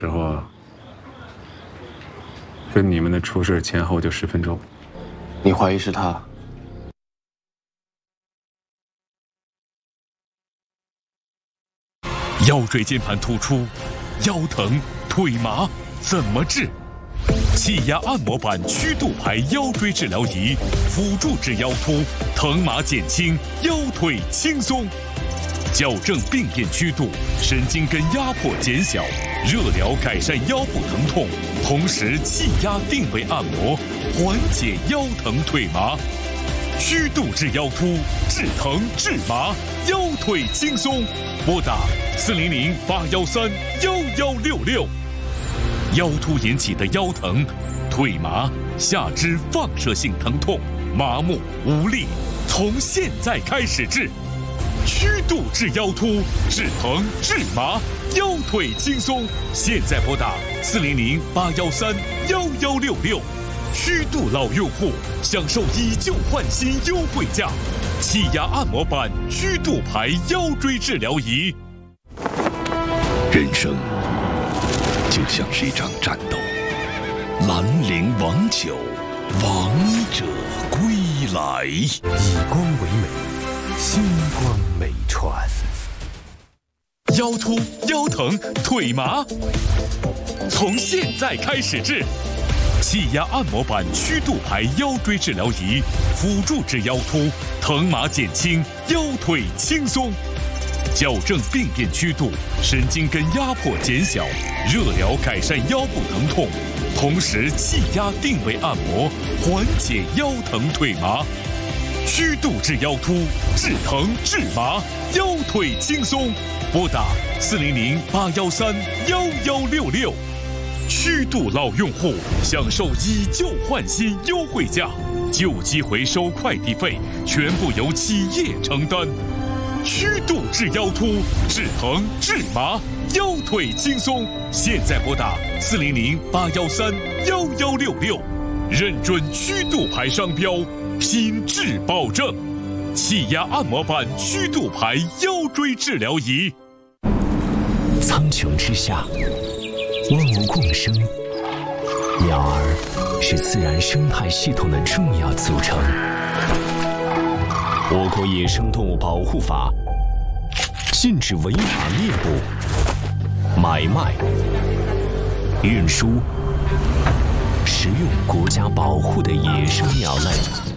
时候，跟你们的出事前后就10分钟。 你怀疑是他？ 腰椎间盘突出，腰疼、腿麻怎么治？气压按摩板曲度排腰椎治疗仪，辅助治腰突，疼麻减轻，腰腿轻松。矫正病变曲度，神经根压迫减小，热疗改善腰部疼痛，同时气压定位按摩，缓解腰疼腿麻。曲度治腰突，治疼治麻，腰腿轻松。拨打400-813-1166。腰突引起的腰疼、腿麻、下肢放射性疼痛、麻木无力，从现在开始治。曲度治腰突，治疼治麻，腰腿轻松。现在拨打400-813-1166。曲度老用户享受以旧换新优惠价，气压按摩板曲度排腰椎治疗仪。 人生就像是一场战斗，兰陵王酒，王者归来。 以光为美，星光美传。 腰突、腰疼、腿麻，从现在开始治。气压按摩板曲度排腰椎治疗仪，辅助治腰突，疼麻减轻，腰腿轻松。矫正病变曲度，神经根压迫减小，热疗改善腰部疼痛，同时气压定位按摩，缓解腰疼腿麻。曲度治腰突，治疼治麻，腰腿轻松。拨打400-813-1166。曲度老用户享受以旧换新优惠价，旧机回收快递费全部由企业承担。曲度治腰突，治疼治麻，腰腿轻松。现在拨打400-813-1166，认准曲度牌商标，品质保证。气压按摩板曲度牌腰椎治疗仪。 苍穹之下，万物共生，鸟儿是自然生态系统的重要组成。我国野生动物保护法禁止违法猎捕、买卖、运输、食用国家保护的野生鸟类。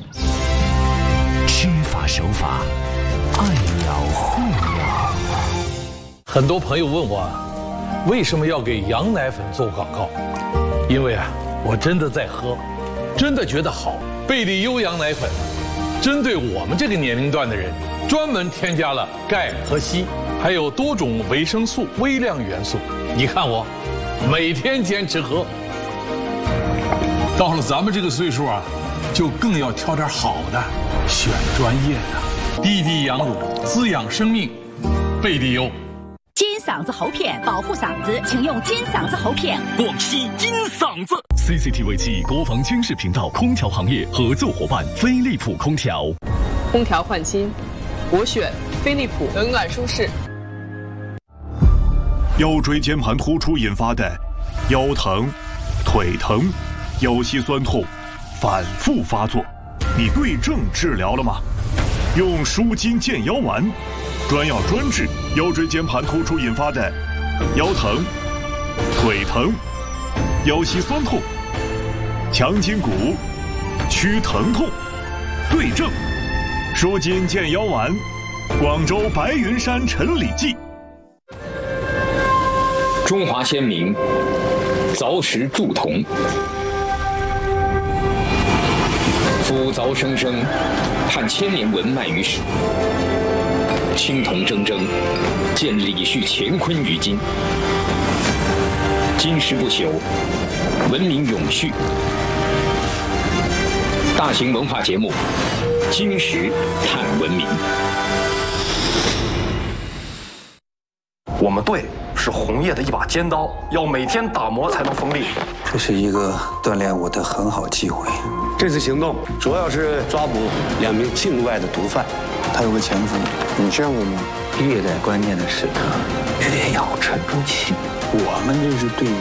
知法守法，爱鸟护鸟。 很多朋友问我，为什么要给羊奶粉做广告？因为我真的在喝，真的觉得好。贝利优羊奶粉针对我们这个年龄段的人，专门添加了钙和硒，还有多种维生素、微量元素。你看我，每天坚持喝。到了咱们这个岁数就更要挑点好的，选专业的。滴滴羊乳，滋养生命，贝利优。 金嗓子喉片保护嗓子，请用金嗓子喉片。 广西金嗓子 CCTV 7国防军事频道空调行业合作伙伴飞利浦空调。 空调换新，我选飞利浦，冷暖舒适。 腰椎间盘突出引发的腰疼、腿疼、腰膝酸痛反复发作，你对症治疗了吗？用舒筋健腰丸，专药专治腰椎间盘突出引发的腰疼、腿疼、腰膝酸痛，强筋骨，祛疼痛，对症舒筋健腰丸，广州白云山陈李记。 中华先民凿石铸铜，夫凿生生，盼千年文脉于史。青铜铮铮，见李旭乾坤于今。金石不朽，文明永续。大型文化节目《金石探文明》。 我们队是红叶的一把尖刀，要每天打磨才能锋利。 这是一个锻炼我的很好机会。 这次行动主要是抓捕2名境外的毒贩， 他有个前夫，你见过吗？越在关键的时刻，越要沉住气。我们这是对